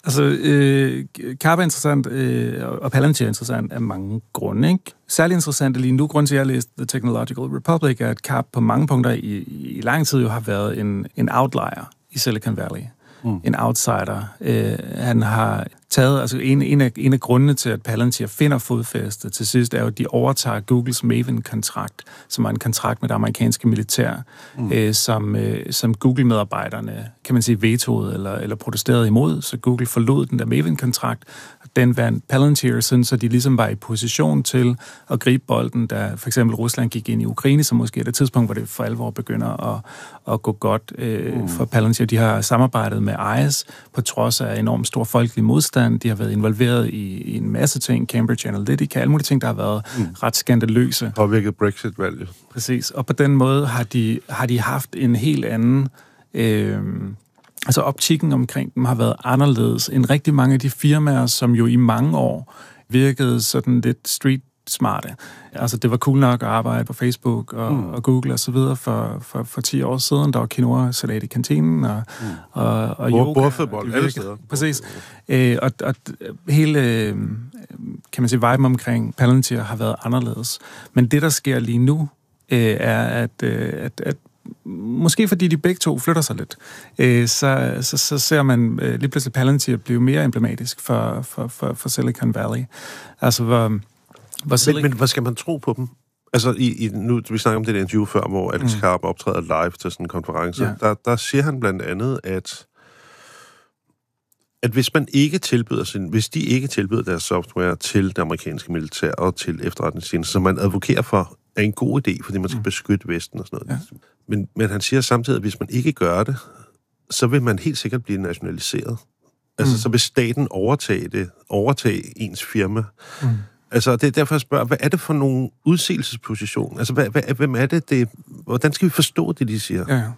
Altså, Karp er interessant, og Palantir er interessant af mange grunde, ikke? Særligt interessant lige nu, grund til, at jeg læste The Technological Republic, er, at Karp på mange punkter i lang tid jo har været en outlier i Silicon Valley. En outsider. Han har taget, altså en af grundene til, at Palantir finder fodfæste til sidst, er jo, at de overtager Googles Maven-kontrakt, som er en kontrakt med det amerikanske militær, som Google-medarbejderne, kan man sige, vetoede eller protesterede imod, så Google forlod den der Maven-kontrakt. Den vandt Palantir, sådan, så de ligesom var i position til at gribe bolden, da for eksempel Rusland gik ind i Ukraine, som måske er det tidspunkt, hvor det for alvor begynder at gå godt for Palantir. De har samarbejdet med ICE på trods af enormt stor folkelig modstand. De har været involveret i en masse ting, Cambridge Analytica, alle mulige ting, der har været ret skandaløse. Påvirket Brexit-valget. Præcis, og på den måde har de haft en helt anden... Altså optikken omkring dem har været anderledes end rigtig mange af de firmaer, som jo i mange år virkede sådan lidt street smarte. Altså det var cool nok at arbejde på Facebook og Google og så videre for 10 år siden. Der var quinoa salat i kantinen og yoga. Bordfodbold alle steder. Præcis. Og hele, kan man sige, viben omkring Palantir har været anderledes. Men det, der sker lige nu, er, at måske fordi de begge to flytter sig lidt, så ser man lige pludselig Palantir blive mere emblematisk for Silicon Valley. Altså, Men hvad skal man tro på dem? Altså, nu vi snakker om det der interview før, hvor Alex Karp optræder live til sådan en konference. Ja. Der siger han blandt andet, at hvis de ikke tilbyder deres software til det amerikanske militær og til efterretningstjenester, som man advokerer for, er en god idé, fordi man skal beskytte Vesten og sådan noget. Ja. Men han siger samtidig, at hvis man ikke gør det, så vil man helt sikkert blive nationaliseret. Altså, så vil staten overtage ens firma. Altså, det er derfor, jeg spørger, hvad er det for nogle udsigelsesposition? Altså, hvem er det? Hvordan skal vi forstå det, de siger? Ja.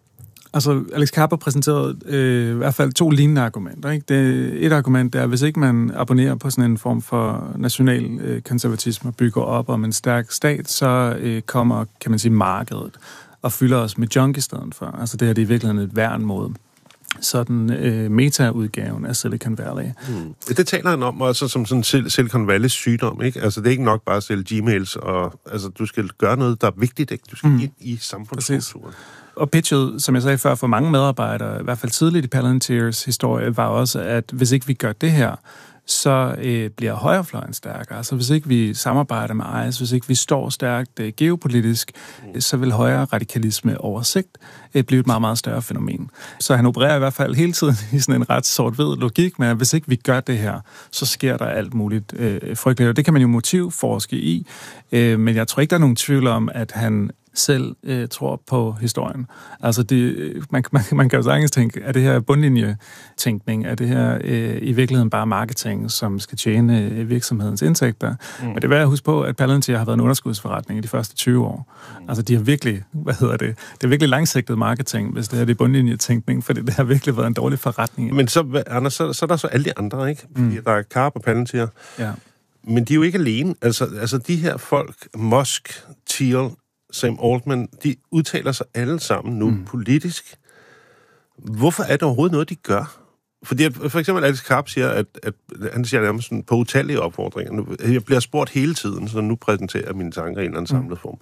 Altså, Alex Karp har præsenteret i hvert fald 2 lignende argumenter. Ikke? Et argument er, hvis ikke man abonnerer på sådan en form for national konservatisme og bygger op om en stærk stat, så kommer, kan man sige, markedet og fylder os med junk i stedet for. Altså, det her det er i virkeligheden et værn mod sådan meta-udgaven af Silicon Valley. Det taler han om også som sådan Silicon Valley sygdom, ikke? Altså, det er ikke nok bare at sælge Gmails, og altså, du skal gøre noget, der er vigtigt, ikke? Du skal ind i samfundsstrukturen. Og pitchet, som jeg sagde før, for mange medarbejdere, i hvert fald tidligt i Palantirs historie, var også, at hvis ikke vi gør det her, så bliver højrefløjen stærkere. Altså hvis ikke vi samarbejder med ICE, hvis ikke vi står stærkt geopolitisk, så vil højre radikalisme over sigt blive et meget, meget større fænomen. Så han opererer i hvert fald hele tiden i sådan en ret sort-hvid logik med, at hvis ikke vi gør det her, så sker der alt muligt frygteligt. Og det kan man jo motivforske i, men jeg tror ikke, der er nogen tvivl om, at han selv tror på historien. Altså, man kan jo sagtens tænke, er det her bundlinjetænkning? Er det her i virkeligheden bare marketing, som skal tjene virksomhedens indtægter? Men det er værd at huske på, at Palantir har været en underskudsforretning i de første 20 år. Altså, de har virkelig, det er virkelig langsigtet marketing, hvis det her det er bundlinjetænkning, for det har virkelig været en dårlig forretning. Men så, Anders, så er der så alle de andre, ikke? Fordi der er Karp og Palantir. Ja. Men de er jo ikke alene. Altså de her folk, Musk, Thiel, Sam Altman, de udtaler sig alle sammen nu politisk. Hvorfor er det overhovedet noget, de gør? Fordi for eksempel Alex Karp siger, at han siger nærmest sådan på utallige opfordringer. Jeg bliver spurgt hele tiden, så nu præsenterer jeg mine tanker i en eller anden samlet form.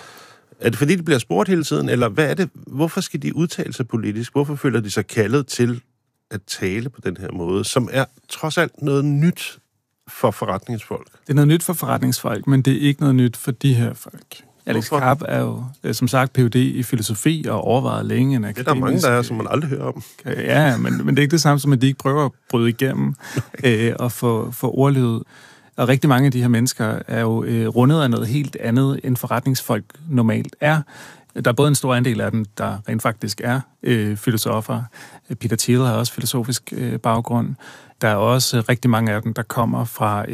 Er det fordi, de bliver spurgt hele tiden, eller hvad er det? Hvorfor skal de udtale sig politisk? Hvorfor føler de sig kaldet til at tale på den her måde, som er trods alt noget nyt for forretningsfolk? Det er noget nyt for forretningsfolk, men det er ikke noget nyt for de her folk. Alex Karp er jo, som sagt, Ph.D. i filosofi og overvejet længe en akademisk... Det er der mange, der er, som man aldrig hører om. Ja, men det er ikke det samme som, at de ikke prøver at bryde igennem og få ordlyd. Og rigtig mange af de her mennesker er jo rundet af noget helt andet, end forretningsfolk normalt er. Der er både en stor andel af dem, der rent faktisk er filosofer. Peter Thiel har også filosofisk baggrund. Der er også rigtig mange af dem, der kommer fra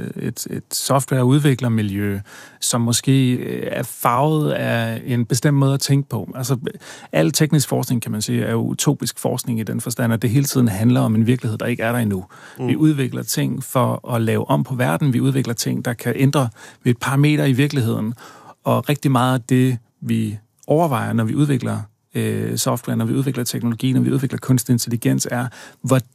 et softwareudviklermiljø, som måske er farvet af en bestemt måde at tænke på. Altså, al teknisk forskning, kan man sige, er jo utopisk forskning i den forstand, at det hele tiden handler om en virkelighed, der ikke er der endnu. Vi udvikler ting for at lave om på verden. Vi udvikler ting, der kan ændre ved et parameter i virkeligheden. Og rigtig meget af det, vi overvejer, når vi udvikler software, når vi udvikler teknologi, når vi udvikler kunstig intelligens, er,